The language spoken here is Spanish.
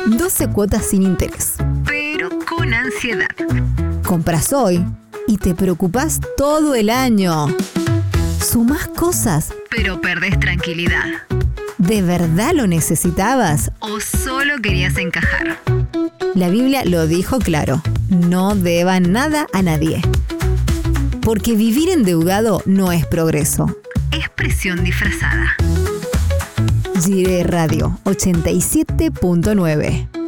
12 cuotas sin interés. Pero con ansiedad. Compras hoy y te preocupás todo el año. Sumás cosas. Pero perdés tranquilidad. ¿De verdad lo necesitabas? ¿O solo querías encajar? La Biblia lo dijo claro. No deban nada a nadie. Porque vivir endeudado no es progreso. Es presión disfrazada. Jiré Radio 87.9